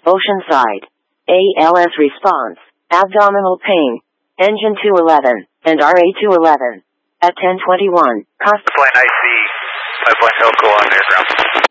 Oceanside. ALS response, abdominal pain, engine 211, and RA211. At 10:21, Flight IC, pipeline Hilco on air ground.